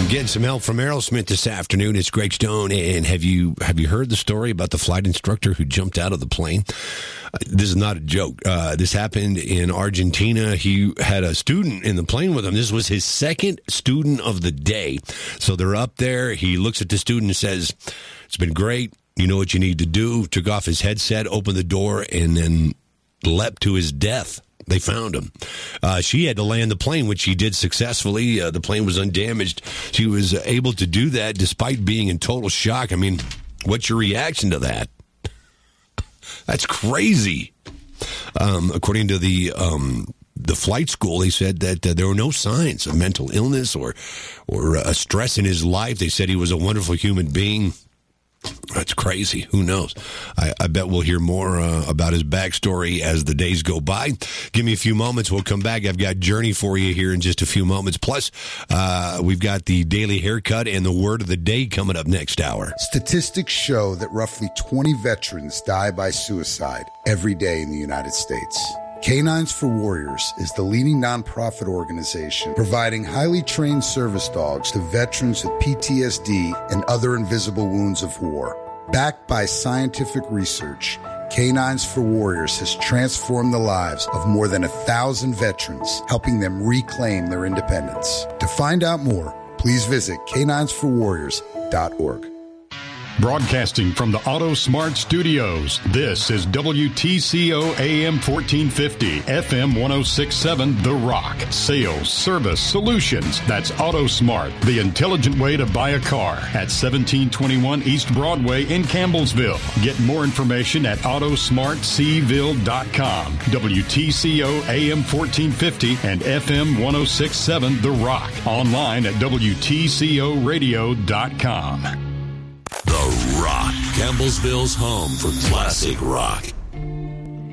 Getting some help from Aerosmith this afternoon. It's Greg Stone. And have you heard the story about the flight instructor who jumped out of the plane? This is not a joke. This happened in Argentina. He had a student in the plane with him. This was his second student of the day. So they're up there. He looks at the student and says, "It's been great. You know what you need to do." Took off his headset, opened the door, and then leapt to his death. They found him. She had to land the plane, which she did successfully. The plane was undamaged. She was able to do that despite being in total shock. I mean, what's your reaction to that? That's crazy. According to the flight school, they said that there were no signs of mental illness or stress in his life. They said he was a wonderful human being. That's crazy. Who knows? I bet we'll hear more about his backstory as the days go by. Give me a few moments. We'll come back. I've got Journey for you here in just a few moments. Plus, we've got the Daily Haircut and the Word of the Day coming up next hour. Statistics show that roughly 20 veterans die by suicide every day in the United States. Canines for Warriors is the leading nonprofit organization providing highly trained service dogs to veterans with PTSD and other invisible wounds of war. Backed by scientific research, Canines for Warriors has transformed the lives of more than 1,000 veterans, helping them reclaim their independence. To find out more, please visit caninesforwarriors.org. Broadcasting from the Auto Smart Studios, this is WTCO AM 1450, FM 1067, The Rock. Sales, service, solutions. That's Auto Smart, the intelligent way to buy a car at 1721 East Broadway in Campbellsville. Get more information at autosmartseville.com. WTCO AM 1450 and FM 1067, The Rock. Online at WTCOradio.com. The Rock, Campbellsville's home for classic rock.